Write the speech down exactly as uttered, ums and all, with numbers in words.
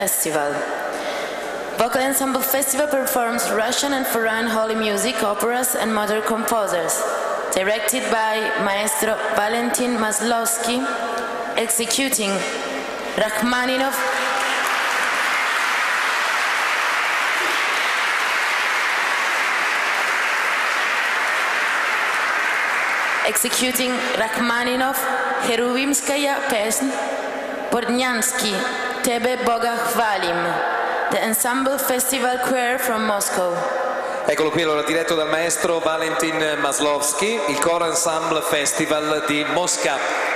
Festival. Vocal Ensemble Festival performs Russian and foreign holy music, operas and modern composers. Directed by Maestro Valentin Maslovsky, executing Rachmaninov, executing Rachmaninov, Cheruvimskaya Pesn, Bordnyansky, Tebe Boga Chvalim, the Ensemble Festival Choir from Moscow. Eccolo qui, allora, diretto dal maestro Valentin Maslovsky, il Coro Ensemble Festival di Mosca.